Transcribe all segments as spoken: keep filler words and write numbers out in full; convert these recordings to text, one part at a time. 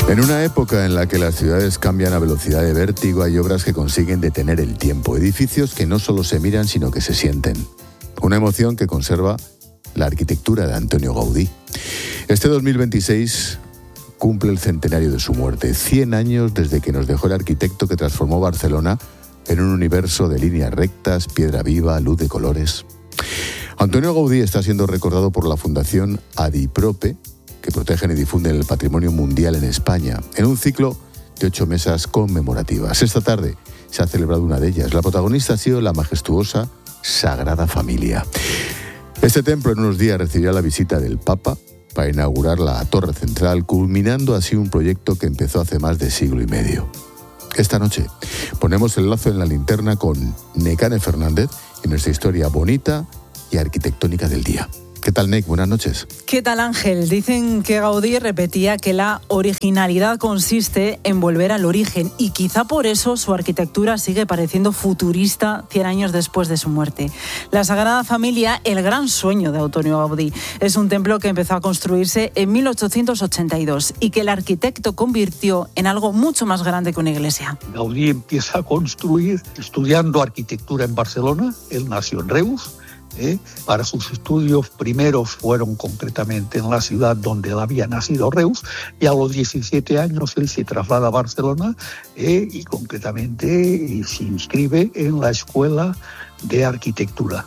En una época en la que las ciudades cambian a velocidad de vértigo, hay obras que consiguen detener el tiempo, edificios que no solo se miran, sino que se sienten. Una emoción que conserva la arquitectura de Antonio Gaudí. Este dos mil veintiséis cumple el centenario de su muerte, cien años desde que nos dejó el arquitecto que transformó Barcelona en un universo de líneas rectas, piedra viva, luz de colores. Antonio Gaudí está siendo recordado por la Fundación Adiprope, que protegen y difunden el patrimonio mundial en España, en un ciclo de ocho mesas conmemorativas. Esta tarde se ha celebrado una de ellas. La protagonista ha sido la majestuosa Sagrada Familia. Este templo en unos días recibirá la visita del Papa para inaugurar la torre central, culminando así un proyecto que empezó hace más de siglo y medio. Esta noche ponemos el lazo en la linterna con Nekane Fernández en nuestra historia bonita y arquitectónica del día. ¿Qué tal, Nek? Buenas noches. ¿Qué tal, Ángel? Dicen que Gaudí repetía que la originalidad consiste en volver al origen y quizá por eso su arquitectura sigue pareciendo futurista cien años después de su muerte. La Sagrada Familia, el gran sueño de Antonio Gaudí, es un templo que empezó a construirse en mil ochocientos ochenta y dos y que el arquitecto convirtió en algo mucho más grande que una iglesia. Gaudí empieza a construir estudiando arquitectura en Barcelona. Él nació en Reus. ¿Eh? Para sus estudios primeros fueron concretamente en la ciudad donde él había nacido, Reus, y a los diecisiete años él se traslada a Barcelona ¿eh? y concretamente se inscribe en la Escuela de Arquitectura.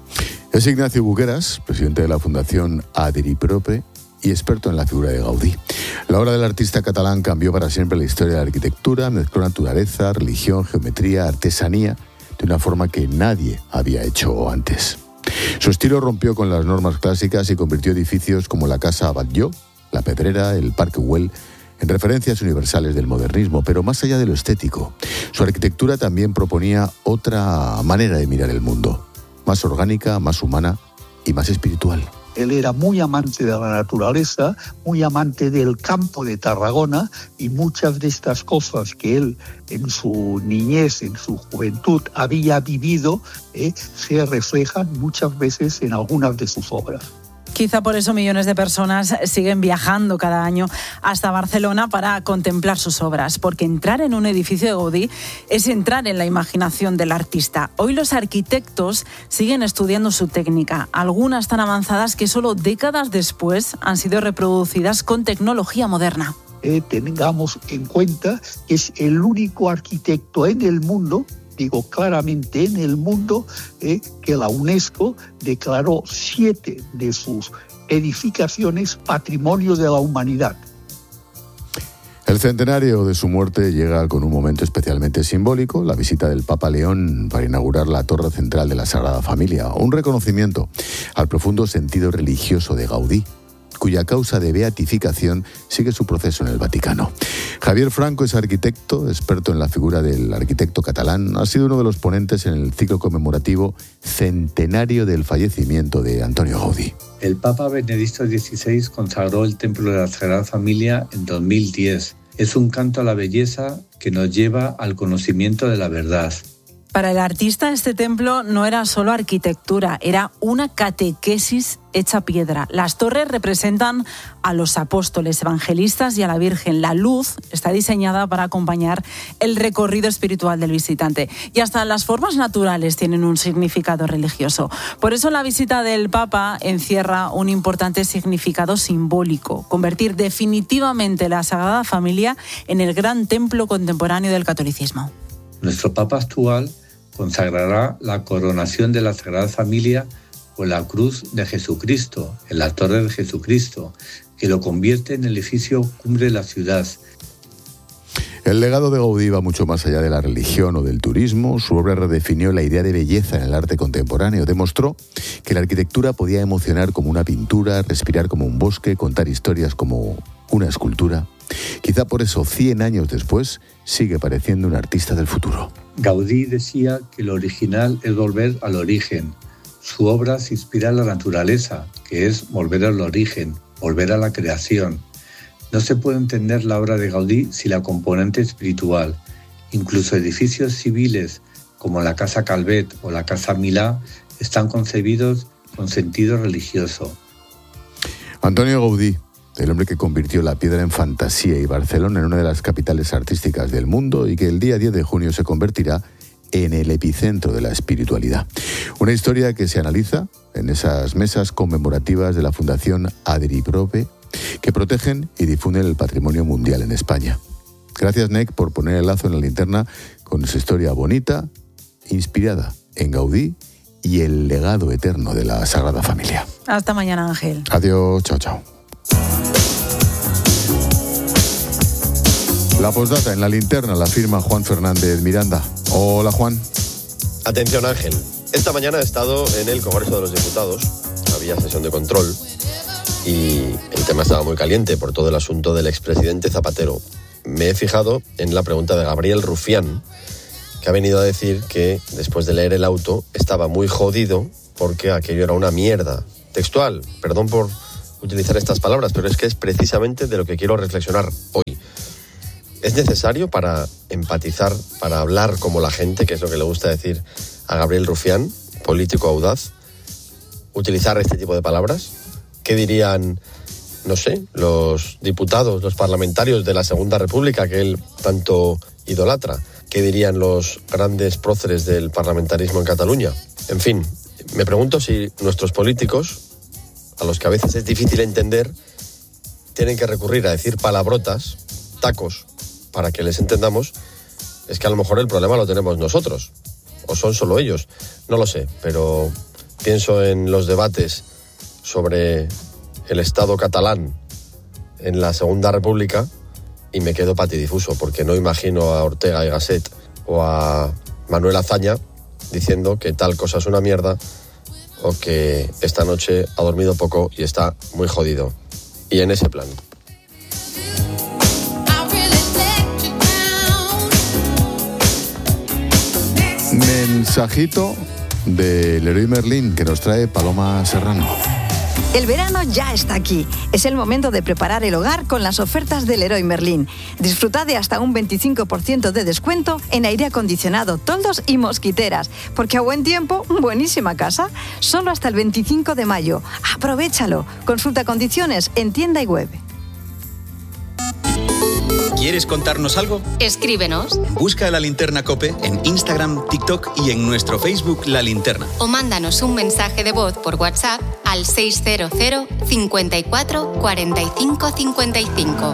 Es Ignacio Bugueras, presidente de la Fundación Adiprope y experto en la figura de Gaudí. La obra del artista catalán cambió para siempre la historia de la arquitectura, mezcló naturaleza, religión, geometría, artesanía, de una forma que nadie había hecho antes. Su estilo rompió con las normas clásicas y convirtió edificios como la Casa Batlló, la Pedrera, el Parque Güell, en referencias universales del modernismo, pero más allá de lo estético. Su arquitectura también proponía otra manera de mirar el mundo, más orgánica, más humana y más espiritual. Él era muy amante de la naturaleza, muy amante del campo de Tarragona, y muchas de estas cosas que él en su niñez, en su juventud había vivido, eh, se reflejan muchas veces en algunas de sus obras. Quizá por eso millones de personas siguen viajando cada año hasta Barcelona para contemplar sus obras, porque entrar en un edificio de Gaudí es entrar en la imaginación del artista. Hoy los arquitectos siguen estudiando su técnica, algunas tan avanzadas que solo décadas después han sido reproducidas con tecnología moderna. Eh, tengamos en cuenta que es el único arquitecto en el mundo, digo claramente en el mundo, eh, que la UNESCO declaró siete de sus edificaciones patrimonio de la humanidad. El centenario de su muerte llega con un momento especialmente simbólico, la visita del Papa León para inaugurar la torre central de la Sagrada Familia, un reconocimiento al profundo sentido religioso de Gaudí, cuya causa de beatificación sigue su proceso en el Vaticano. Javier Franco es arquitecto, experto en la figura del arquitecto catalán. Ha sido uno de los ponentes en el ciclo conmemorativo centenario del fallecimiento de Antonio Gaudí. El Papa Benedicto dieciséis consagró el Templo de la Sagrada Familia en dos mil diez. Es un canto a la belleza que nos lleva al conocimiento de la verdad. Para el artista, este templo no era solo arquitectura, era una catequesis hecha piedra. Las torres representan a los apóstoles, evangelistas y a la Virgen. La luz está diseñada para acompañar el recorrido espiritual del visitante. Y hasta las formas naturales tienen un significado religioso. Por eso la visita del Papa encierra un importante significado simbólico: convertir definitivamente la Sagrada Familia en el gran templo contemporáneo del catolicismo. Nuestro Papa actual consagrará la coronación de la Sagrada Familia con la cruz de Jesucristo, en la Torre de Jesucristo, que lo convierte en el edificio cumbre de la ciudad. El legado de Gaudí va mucho más allá de la religión o del turismo. Su obra redefinió la idea de belleza en el arte contemporáneo. Demostró que la arquitectura podía emocionar como una pintura, respirar como un bosque, contar historias como una escultura. Quizá por eso, cien años después, sigue pareciendo un artista del futuro. Gaudí decía que lo original es volver al origen. Su obra se inspira en la naturaleza, que es volver al origen, volver a la creación. No se puede entender la obra de Gaudí sin la componente espiritual. Incluso edificios civiles como la Casa Calvet o la Casa Milà están concebidos con sentido religioso. Antonio Gaudí el hombre que convirtió la piedra en fantasía y Barcelona en una de las capitales artísticas del mundo y que el día diez de junio se convertirá en el epicentro de la espiritualidad. Una historia que se analiza en esas mesas conmemorativas de la Fundación Adri Prope, que protegen y difunden el patrimonio mundial en España. Gracias, N E C, por poner el lazo en la linterna con esa historia bonita, inspirada en Gaudí y el legado eterno de la Sagrada Familia. Hasta mañana, Ángel. Adiós, chao, chao. La postdata en la linterna la firma Juan Fernández Miranda. Hola, Juan. Atención, Ángel. Esta mañana he estado en el Congreso de los Diputados. Había sesión de control y el tema estaba muy caliente por todo el asunto del expresidente Zapatero. Me he fijado en la pregunta de Gabriel Rufián, que ha venido a decir que después de leer el auto estaba muy jodido porque aquello era una mierda. Textual, perdón por utilizar estas palabras, pero es que es precisamente de lo que quiero reflexionar hoy. ¿Es necesario para empatizar, para hablar como la gente, que es lo que le gusta decir a Gabriel Rufián, político audaz, utilizar este tipo de palabras? ¿Qué dirían, no sé, los diputados, los parlamentarios de la Segunda República que él tanto idolatra? ¿Qué dirían los grandes próceres del parlamentarismo en Cataluña? En fin, me pregunto si nuestros políticos, a los que a veces es difícil entender, tienen que recurrir a decir palabrotas, tacos, para que les entendamos. Es que a lo mejor el problema lo tenemos nosotros, o son solo ellos, no lo sé, pero pienso en los debates sobre el Estado catalán en la Segunda República y me quedo patidifuso, porque no imagino a Ortega y Gasset o a Manuel Azaña diciendo que tal cosa es una mierda o que esta noche ha dormido poco y está muy jodido. Y en ese plan. Mensajito de Leroy Merlin que nos trae Paloma Serrano. El verano ya está aquí. Es el momento de preparar el hogar con las ofertas del Leroy Merlin. Disfruta de hasta un veinticinco por ciento de descuento en aire acondicionado, toldos y mosquiteras. Porque a buen tiempo, buenísima casa. Solo hasta el veinticinco de mayo. Aprovéchalo. Consulta condiciones en tienda y web. ¿Quieres contarnos algo? Escríbenos. Busca La Linterna COPE en Instagram, TikTok y en nuestro Facebook La Linterna. O mándanos un mensaje de voz por WhatsApp al seis cero cero, cincuenta y cuatro, cuarenta y cinco, cincuenta y cinco.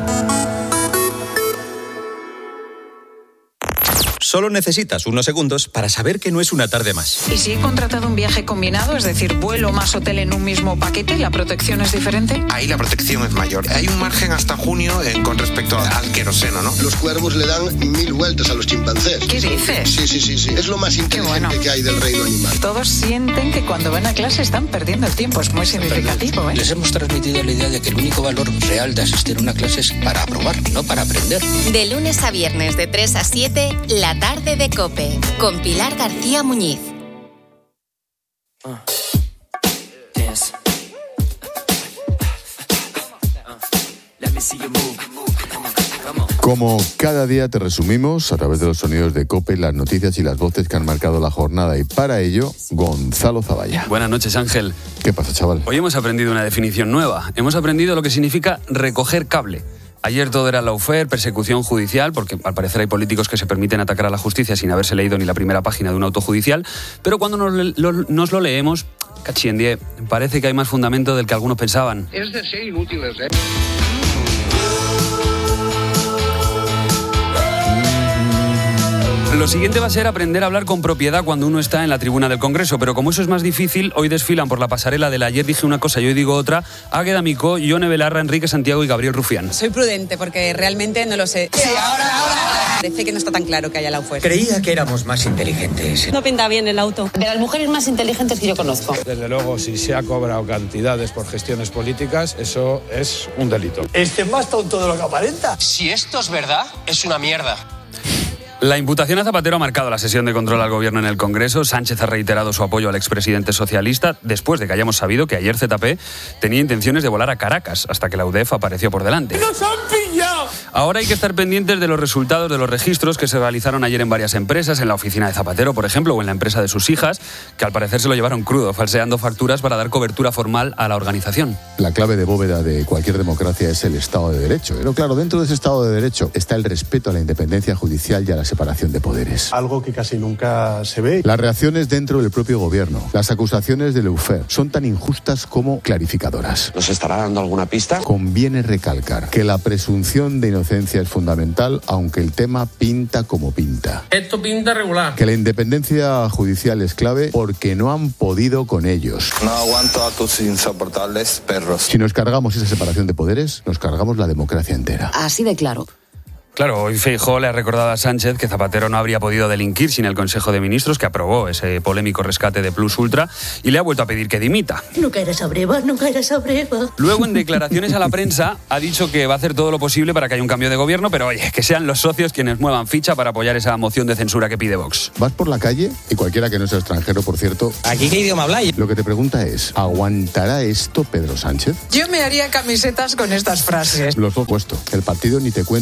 Solo necesitas unos segundos para saber que no es una tarde más. ¿Y si he contratado un viaje combinado, es decir, vuelo más hotel en un mismo paquete, la protección es diferente? Ahí la protección es mayor. Hay un margen hasta junio en, con respecto al queroseno, ¿no? Los cuervos le dan mil vueltas a los chimpancés. ¿Qué dices? Sí, sí, sí, sí. Es lo más inteligente bueno. que hay del reino animal. Todos sienten que cuando van a clase están perdiendo el tiempo. Es muy significativo, ¿eh? Les hemos transmitido la idea de que el único valor real de asistir a una clase es para aprobar, no para aprender. De lunes a viernes de tres a siete, la tarde de COPE, con Pilar García Muñiz. Uh, dance. Uh, let me see you move. Como cada día te resumimos a través de los sonidos de COPE las noticias y las voces que han marcado la jornada, y para ello Gonzalo Zavalla. Buenas noches, Ángel. ¿Qué pasa, chaval? Hoy hemos aprendido una definición nueva. Hemos aprendido lo que significa recoger cable. Ayer todo era lawfare, persecución judicial, porque al parecer hay políticos que se permiten atacar a la justicia sin haberse leído ni la primera página de un auto judicial, pero cuando nos lo, nos lo leemos, cachiendie, parece que hay más fundamento del que algunos pensaban. Es de ser inútiles, ¿eh? Lo siguiente va a ser aprender a hablar con propiedad cuando uno está en la tribuna del Congreso, pero como eso es más difícil, hoy desfilan por la pasarela del ayer dije una cosa y hoy digo otra, Águeda Micó, Ione Belarra, Enrique Santiago y Gabriel Rufián. Soy prudente porque realmente no lo sé. Sí, ahora, ahora. Parece que no está tan claro que haya lawfare. Creía que éramos más inteligentes. No pinta bien el auto. De las mujeres más inteligentes que yo conozco. Desde luego, si se ha cobrado cantidades por gestiones políticas, eso es un delito. Este es más tonto de lo que aparenta. Si esto es verdad, es una mierda. La imputación a Zapatero ha marcado la sesión de control al gobierno en el Congreso. Sánchez ha reiterado su apoyo al expresidente socialista después de que hayamos sabido que ayer Z P tenía intenciones de volar a Caracas hasta que la U D E F apareció por delante. ¡Nos han pillado! Ahora hay que estar pendientes de los resultados de los registros que se realizaron ayer en varias empresas, en la oficina de Zapatero, por ejemplo, o en la empresa de sus hijas, que al parecer se lo llevaron crudo, falseando facturas para dar cobertura formal a la organización. La clave de bóveda de cualquier democracia es el Estado de Derecho. Pero claro, dentro de ese Estado de Derecho está el respeto a la independencia judicial y a la separación de poderes. Algo que casi nunca se ve. Las reacciones dentro del propio gobierno, las acusaciones del Lawfare, son tan injustas como clarificadoras. ¿Nos estará dando alguna pista? Conviene recalcar que la presunción de inocencia es fundamental, aunque el tema pinta como pinta. Esto pinta regular. Que la independencia judicial es clave porque no han podido con ellos. No aguanto a tus insoportables perros. Si nos cargamos esa separación de poderes, nos cargamos la democracia entera. Así de claro. Claro, hoy Feijóo le ha recordado a Sánchez que Zapatero no habría podido delinquir sin el Consejo de Ministros, que aprobó ese polémico rescate de Plus Ultra, y le ha vuelto a pedir que dimita. No caerás a breva, no caerás a breva. Luego, en declaraciones a la prensa, ha dicho que va a hacer todo lo posible para que haya un cambio de gobierno, pero oye, que sean los socios quienes muevan ficha para apoyar esa moción de censura que pide Vox. Vas por la calle, y cualquiera que no sea extranjero, por cierto... ¿Aquí qué idioma habláis? Lo que te pregunta es, ¿aguantará esto Pedro Sánchez? Yo me haría camisetas con estas frases. Los opuesto. El partido ni te cuenta.